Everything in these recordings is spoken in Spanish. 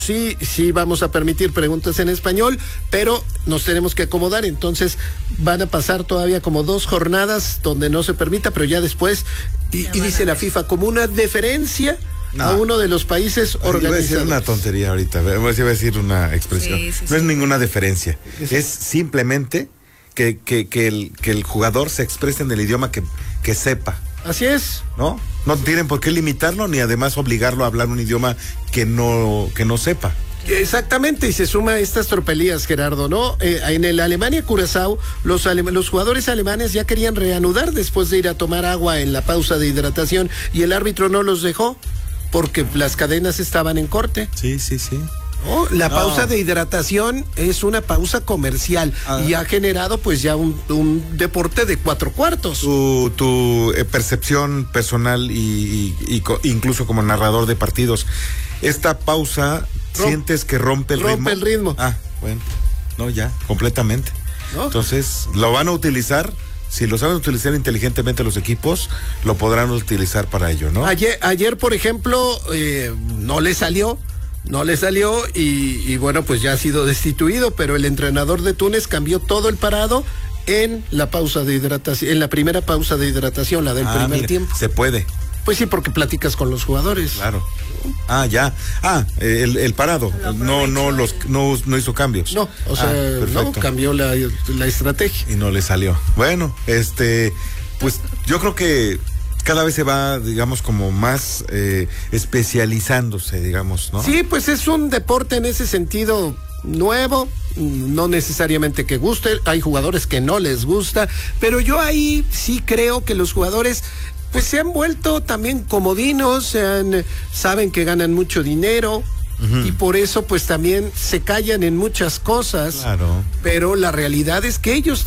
Sí, vamos a permitir preguntas en español, pero nos tenemos que acomodar, entonces van a pasar todavía como 2 jornadas donde no se permita, pero ya después, y dice la FIFA, como una deferencia a uno de los países organizados. Voy a decir una tontería ahorita, voy a decir una expresión. No es ninguna deferencia, es simplemente que el jugador se exprese en el idioma que sepa. Así es. No tienen por qué limitarlo ni además obligarlo a hablar un idioma que no sepa. Exactamente, y se suma a estas tropelías, Gerardo, ¿no? En el Alemania-Curazao, los jugadores alemanes ya querían reanudar después de ir a tomar agua en la pausa de hidratación y el árbitro no los dejó porque las cadenas estaban en corte. Sí. La pausa de hidratación es una pausa comercial y ha generado pues ya un deporte de 4 cuartos. Tu percepción personal y incluso como narrador de partidos, ¿esta pausa sientes que rompe el ritmo? Rompe el ritmo. Bueno, ya, completamente. ¿No? Entonces, ¿lo van a utilizar? Si lo saben utilizar inteligentemente los equipos, lo podrán utilizar para ello, ¿no? Ayer por ejemplo, no le salió y bueno, pues ya ha sido destituido, pero el entrenador de Túnez cambió todo el parado en la pausa de hidratación, en la primera pausa de hidratación, la del primer tiempo. Se puede. Pues sí, porque platicas con los jugadores. Claro. El parado. No hizo cambios. No, no, cambió la estrategia. Y no le salió. Bueno, pues yo creo que cada vez se va, digamos, como más especializándose, digamos, ¿no? Sí, pues es un deporte en ese sentido nuevo, no necesariamente que guste, hay jugadores que no les gusta, pero yo ahí sí creo que los jugadores pues se han vuelto también comodinos, saben que ganan mucho dinero. Y por eso pues también se callan en muchas cosas. Claro. Pero la realidad es que ellos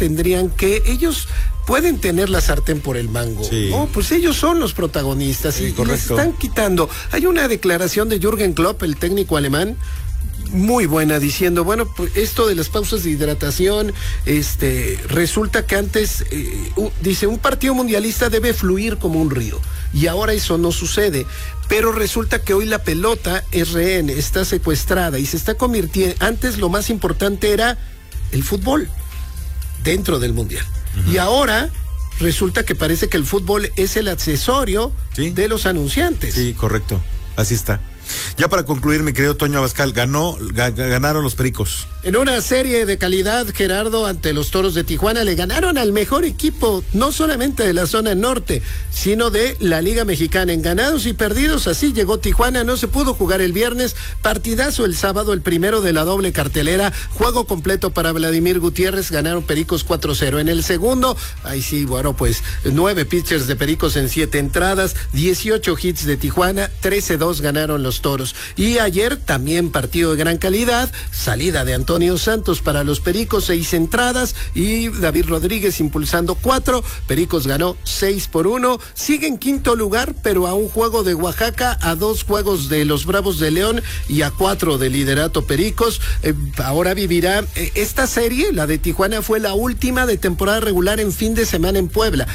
pueden tener la sartén por el mango. Sí. No, pues ellos son los protagonistas y les están quitando. Hay una declaración de Jürgen Klopp, el técnico alemán, muy buena, diciendo, bueno, pues esto de las pausas de hidratación, resulta que antes, dice, un partido mundialista debe fluir como un río, y ahora eso no sucede, pero resulta que hoy la pelota es rehén, está secuestrada, y se está convirtiendo, antes lo más importante era el fútbol, dentro del mundial, y ahora resulta que parece que el fútbol es el accesorio de los anunciantes. Sí, correcto, así está. Ya para concluir, mi querido Toño Abascal, ganaron los Pericos. En una serie de calidad, Gerardo, ante los Toros de Tijuana, le ganaron al mejor equipo, no solamente de la zona norte, sino de la Liga Mexicana. En ganados y perdidos, así llegó Tijuana, no se pudo jugar el viernes, partidazo el sábado, el primero de la doble cartelera, juego completo para Vladimir Gutiérrez, ganaron Pericos 4-0. En el segundo, ahí sí, bueno, pues 9 pitchers de Pericos en 7 entradas, 18 hits de Tijuana, 13-2 ganaron los Toros. Y ayer también partido de gran calidad, salida de Antonio Santos para los Pericos, 6 entradas y David Rodríguez impulsando 4, Pericos ganó 6-1, sigue en quinto lugar, pero a un juego de Oaxaca, a 2 juegos de los Bravos de León y a 4 de liderato Pericos. Ahora vivirá esta serie, la de Tijuana fue la última de temporada regular en fin de semana en Puebla.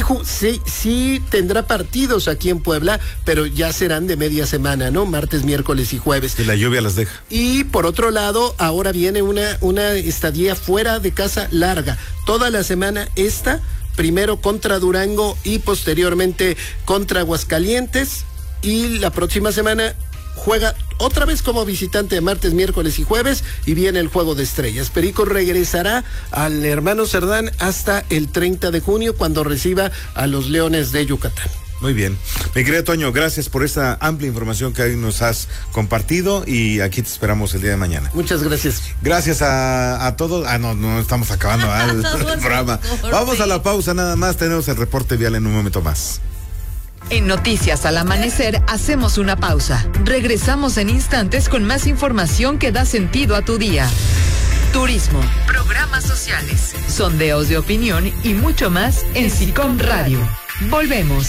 Sí tendrá partidos aquí en Puebla, pero ya serán de media semana, ¿no? Martes, miércoles y jueves. Y la lluvia las deja. Y por otro lado, ahora viene una estadía fuera de casa larga. Toda la semana primero contra Durango y posteriormente contra Aguascalientes. Y la próxima semana juega otra vez como visitante martes, miércoles y jueves y viene el Juego de Estrellas. Pericos regresará al Hermano Cerdán hasta el 30 de junio cuando reciba a los Leones de Yucatán. Muy bien. Mi querido Toño, gracias por esta amplia información que hoy nos has compartido y aquí te esperamos el día de mañana. Muchas gracias. Gracias a todos. No estamos acabando el programa. Vamos a la pausa nada más, tenemos el reporte vial en un momento más. En Noticias al Amanecer hacemos una pausa. Regresamos en instantes con más información que da sentido a tu día. Turismo, programas sociales, sondeos de opinión y mucho más en SICOM Radio. Volvemos.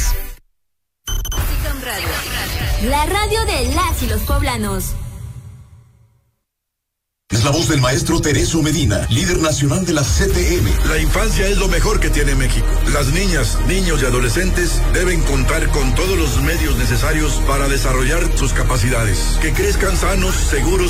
SICOM Radio, la radio de las y los poblanos. la voz del maestro Teresio Medina, líder nacional de la CTM. La infancia es lo mejor que tiene México. Las niñas, niños y adolescentes deben contar con todos los medios necesarios para desarrollar sus capacidades. Que crezcan sanos, seguros